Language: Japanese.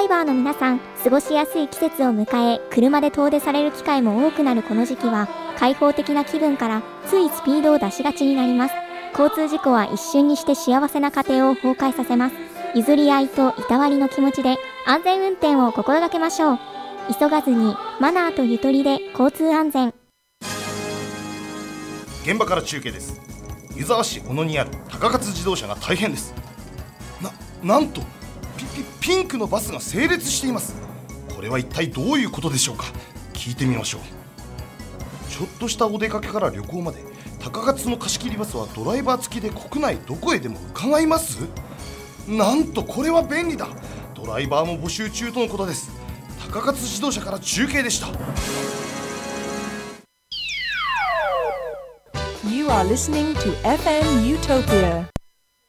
イバーの皆さん、過ごしやすい季節を迎え、車で遠出される機会も多くなるこの時期は、開放的な気分からついスピードを出しがちになります。交通事故は一瞬にして幸せな家庭を崩壊させます。譲り合いといたわりの気持ちで安全運転を心がけましょう。急がずにマナーとゆとりで交通安全。 現場から中継です。湯沢市小野にある高勝自動車が大変です。なんとピンクのバスが整列しています。これは一体どういうことでしょうか。聞いてみましょう。ちょっとしたお出かけから旅行まで、高勝の貸し切りバスはドライバー付きで国内どこへでも伺います。なんとこれは便利だ。ドライバーも募集中とのことです。高勝自動車から中継でした。 You are listening to FM Utopia